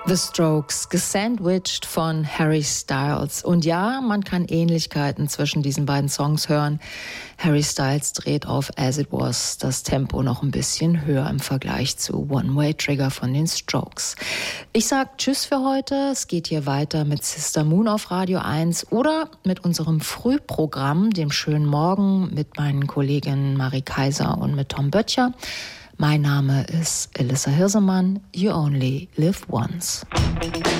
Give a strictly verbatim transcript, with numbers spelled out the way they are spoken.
The Strokes, gesandwiched von Harry Styles. Und ja, man kann Ähnlichkeiten zwischen diesen beiden Songs hören. Harry Styles dreht auf As It Was das Tempo noch ein bisschen höher im Vergleich zu One Way Trigger von den Strokes. Ich sag Tschüss für heute. Es geht hier weiter mit Sister Moon auf Radio eins oder mit unserem Frühprogramm, dem schönen Morgen, mit meinen Kolleginnen Marie Kaiser und mit Tom Böttcher. Mein Name ist Elissa Hirsemann. You only live once.